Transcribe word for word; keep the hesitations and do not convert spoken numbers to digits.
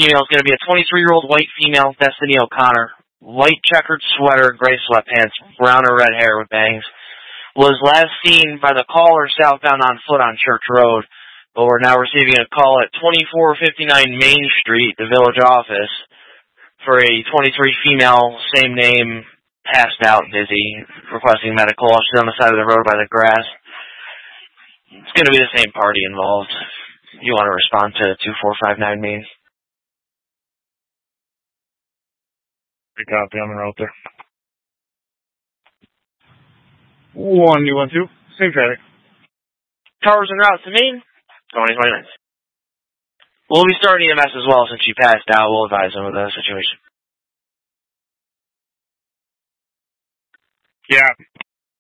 female is going to be a twenty-three-year-old white female, Destiny O'Connor. Light checkered sweater, gray sweatpants, brown or red hair with bangs. Was last seen by the caller southbound on foot on Church Road, but we're now receiving a call at twenty-four fifty-nine Main Street, the village office, for a twenty-three female, same name, passed out, dizzy, requesting medical. She's on the side of the road by the grass. It's going to be the same party involved. You want to respond to two four five nine Main? Good copy, on the road there. One, you want two? Same traffic. Cars en route to Maine, twenty twenty minutes. We'll be starting E M S as well since she passed out. We'll advise them of the situation. Yeah,